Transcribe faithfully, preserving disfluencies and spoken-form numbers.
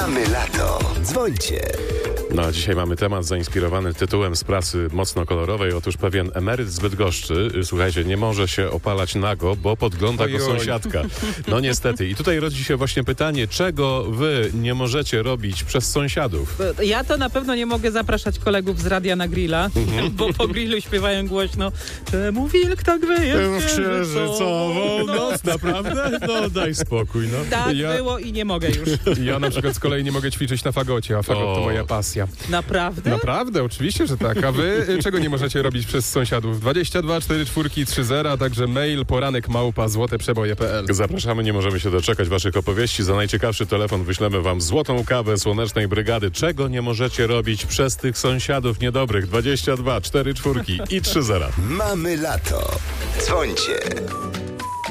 Mamy lato. Dzwońcie. No, a dzisiaj mamy temat zainspirowany tytułem z prasy mocno kolorowej. Otóż pewien emeryt z Bydgoszczy, słuchajcie, nie może się opalać nago, bo podgląda go sąsiadka. No niestety. I tutaj rodzi się właśnie pytanie, czego wy nie możecie robić przez sąsiadów? Ja to na pewno nie mogę zapraszać kolegów z radia na grilla, mhm. bo po grillu śpiewają głośno: czemu wilk tak wyje w księżycową noc? Naprawdę? No daj spokój, no. Tak Ja- było i nie mogę już. Ja na przykład z kolei nie mogę ćwiczyć na fagocie, a fagot O. to moja pasja. Naprawdę? Naprawdę, oczywiście, że tak. A wy y, czego nie możecie robić przez sąsiadów? dwadzieścia dwa cztery cztery trzy zero, a także mail poranek małpa złote przeboje kropka p l. Zapraszamy, nie możemy się doczekać waszych opowieści. Za najciekawszy telefon wyślemy wam złotą kawę Słonecznej Brygady. Czego nie możecie robić przez tych sąsiadów niedobrych? dwadzieścia dwa cztery cztery i trzy zero. Mamy lato. Dzwońcie.